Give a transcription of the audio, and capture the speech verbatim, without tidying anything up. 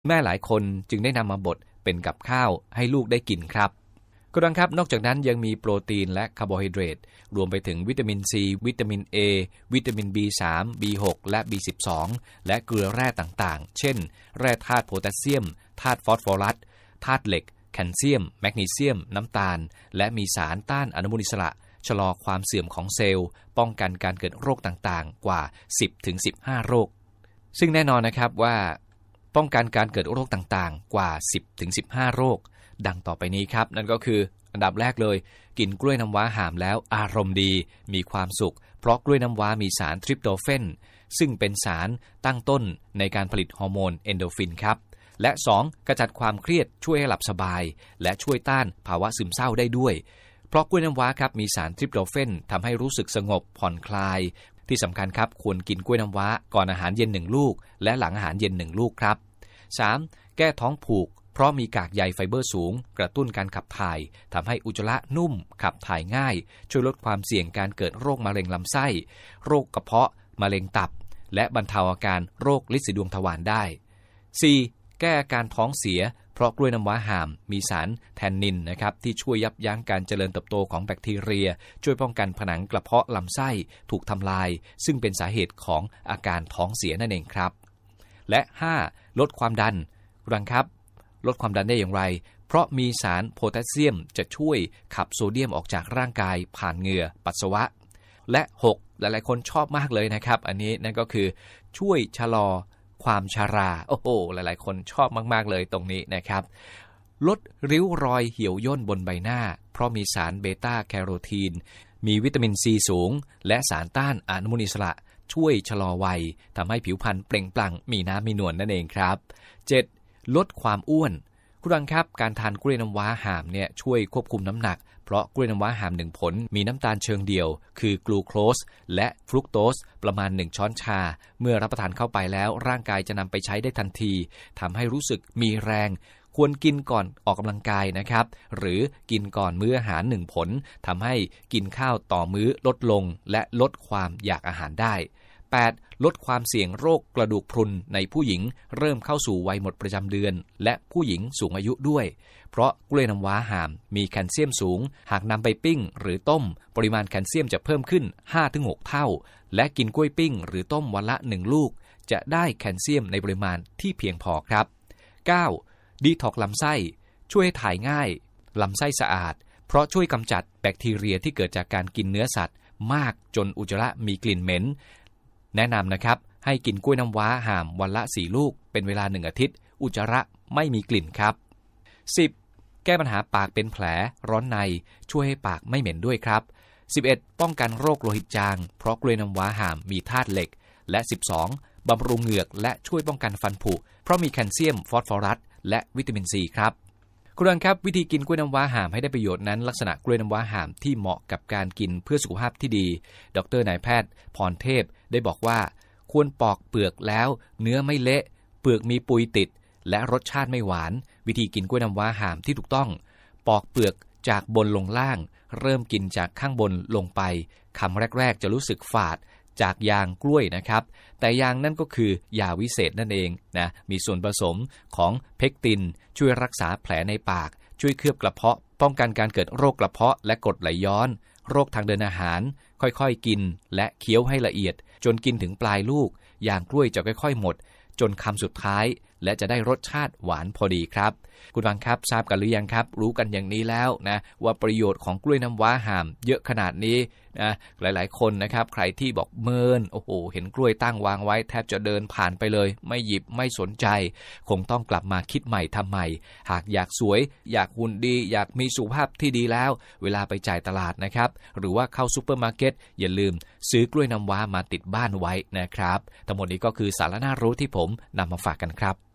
แม่หลายคนจึงได้นำมาบดเป็นกับข้าวให้ลูกได้กินครับคุณผู้ฟังครับนอกจากนั้นยังมีโปรตีนและคาร์โบไฮเดรตรวมไปถึงวิตามินซีวิตามิน A วิตามิน บี สาม บี หก และ บี สิบสอง และเกลือแร่ต่างๆเช่นแร่ธาตุโพแทสเซียมธาตุฟอสฟอรัสธาตุเหล็กแคลเซียมแมกนีเซียมน้ำตาลและมีสารต้านอนุมูลอิสระชะลอความเสื่อมของเซลล์ป้องกันการเกิดโรคต่างๆกว่า สิบถึงสิบห้า โรคซึ่งแน่นอนนะครับว่าป้องกันการเกิดโรคต่างๆกว่า สิบถึงสิบห้า โรคดังต่อไปนี้ครับนั่นก็คืออันดับแรกเลยกินกล้วยน้ำว้าหามแล้วอารมณ์ดีมีความสุขเพราะกล้วยน้ำว้ามีสารทริปโตเฟนซึ่งเป็นสารตั้งต้นในการผลิตฮอร์โมนเอนโดรฟินครับและสองกระจัดความเครียดช่วยให้หลับสบายและช่วยต้านภาวะซึมเศร้าได้ด้วยเพราะกล้วยน้ำว้าครับมีสารทริปโตเฟนทำให้รู้สึกสงบผ่อนคลายที่สำคัญครับควรกินกล้วยน้ำว้าก่อนอาหารเย็นหนึ่งลูกและหลังอาหารเย็นหนึ่งลูกครับสามแก้ท้องผูกเพราะมีกากใยไฟเบอร์สูงกระตุ้นการขับถ่ายทำให้อุจจาระนุ่มขับถ่ายง่ายช่วยลดความเสี่ยงการเกิดโรคมะเร็งลำไส้โรคกระเพาะมะเร็งตับและบรรเทาอาการโรคลิ้นสีดวงทวารได้ สี่. แก้อาการท้องเสียเพราะกล้วยน้ำว้าหามมีสารแทนนินนะครับที่ช่วยยับยั้งการเจริญเติบโตของแบคทีเรียช่วยป้องกันผนังกระเพาะลำไส้ถูกทำลายซึ่งเป็นสาเหตุของอาการท้องเสียนั่นเองครับและ ห้า. ลดความดันรังครับลดความดันได้อย่างไรเพราะมีสารโพแทสเซียมจะช่วยขับโซเดียมออกจากร่างกายผ่านเหงื่อปัสสาวะและ หก. หลายๆคนชอบมากเลยนะครับอันนี้นั่นก็คือช่วยชะลอความชราโอ้โหหลายๆคนชอบมากๆเลยตรงนี้นะครับลดริ้วรอยเหี่ยวย่นบนใบหน้าเพราะมีสารเบต้าแคโรทีนมีวิตามินซีสูงและสารต้านอนุมูลอิสระช่วยชะลอวัยทำให้ผิวพรรณเปล่งปลั่งมีน้ำมีนวล นั่นเองครับ เจ็ด. ลดความอ้วนคุณผู้ฟังครับการทานกล้วยน้ำว้าหามเนี่ยช่วยควบคุมน้ำหนักเพราะกล้วยน้ำว้าหามหนึ่งผลมีน้ำตาลเชิงเดี่ยวคือกลูโคสและฟรุกโตสประมาณหนึ่งช้อนชาเมื่อรับประทานเข้าไปแล้วร่างกายจะนำไปใช้ได้ทันทีทำให้รู้สึกมีแรงควรกินก่อนออกกำลังกายนะครับหรือกินก่อนมื้ออาหารหนึ่งผลทำให้กินข้าวต่อมื้อลดลงและลดความอยากอาหารได้ แปด. ลดความเสี่ยงโรคกระดูกพรุนในผู้หญิงเริ่มเข้าสู่วัยหมดประจำเดือนและผู้หญิงสูงอายุด้วยเพราะกล้วยน้ำว้าหามมีแคลเซียมสูงหากนำไปปิ้งหรือต้มปริมาณแคลเซียมจะเพิ่มขึ้น ห้าถึงหก เท่าและกินกล้วยปิ้งหรือต้มวันละหนึ่งลูกจะได้แคลเซียมในปริมาณที่เพียงพอครับ เก้า. ดีท็อกซ์ลำไส้ช่วยให้ถ่ายง่ายลำไส้สะอาดเพราะช่วยกำจัดแบคทีเรียที่เกิดจากการกินเนื้อสัตว์มากจนอุจจาระมีกลิ่นเหม็นแนะนำนะครับให้กินกล้วยน้ำว้าหามวันละสี่ลูกเป็นเวลาหนึ่งอาทิตย์อุจจาระไม่มีกลิ่นครับ สิบ. แก้ปัญหาปากเป็นแผลร้อนในช่วยให้ปากไม่เหม็นด้วยครับ สิบเอ็ด. ป้องกันโรคโลหิตจางเพราะกล้วยน้ำว้าหามมีธาตุเหล็กและ สิบสอง. บำรุงเหงือกและช่วยป้องกันฟันผุเพราะมีแคลเซียมฟอสฟอรัสและวิตามินซีครับคุณผู้ชมครับวิธีกินกล้วยน้ำว้าหามให้ได้ประโยชน์นั้นลักษณะกล้วยน้ำว้าหามที่เหมาะกับการกินเพื่อสุขภาพที่ดีดร.นายแพทย์พรเทพได้บอกว่าควรปอกเปลือกแล้วเนื้อไม่เละเปลือกมีปุยติดและรสชาติไม่หวานวิธีกินกล้วยน้ำว้าหามที่ถูกต้องปอกเปลือกจากบนลงล่างเริ่มกินจากข้างบนลงไปคำแรกๆจะรู้สึกฝาดจากยางกล้วยนะครับแต่ยางนั่นก็คือยาวิเศษนั่นเองนะมีส่วนผสมของเพกตินช่วยรักษาแผลในปากช่วยเคลือบกระเพาะป้องกันการเกิดโรคกระเพาะและกรดไหลย้อนโรคทางเดินอาหารค่อยๆกินและเคี้ยวให้ละเอียดจนกินถึงปลายลูกยางกล้วยจะค่อยๆหมดจนคำสุดท้ายและจะได้รสชาติหวานพอดีครับคุณฟังครับทราบกันหรือยังครับรู้กันอย่างนี้แล้วนะว่าประโยชน์ของกล้วยน้ำว้าหามเยอะขนาดนี้นะหลายๆคนนะครับใครที่บอกเมินโอ้โหเห็นกล้วยตั้งวางไว้แทบจะเดินผ่านไปเลยไม่หยิบไม่สนใจคงต้องกลับมาคิดใหม่ทำใหม่หากอยากสวยอยากหุ่นดีอยากมีสุขภาพที่ดีแล้วเวลาไปจ่ายตลาดนะครับหรือว่าเข้าซุปเปอร์มาร์เก็ตอย่าลืมซื้อกล้วยน้ำว้ามาติดบ้านไว้นะครับทั้งหมดนี้ก็คือสาระน่ารู้ที่ผมนำมาฝากกันครับ